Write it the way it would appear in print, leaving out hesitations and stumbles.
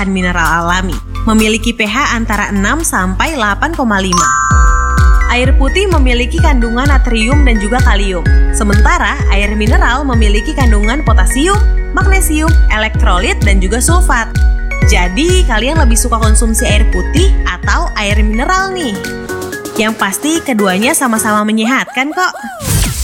merupakan mineral alami, memiliki pH antara 6 sampai 8,5. Air putih memiliki kandungan natrium dan juga kalium, sementara air mineral memiliki kandungan potasium, magnesium, elektrolit, dan juga sulfat. Jadi, kalian lebih suka konsumsi air putih atau air mineral nih? Yang pasti keduanya sama-sama menyehatkan kok.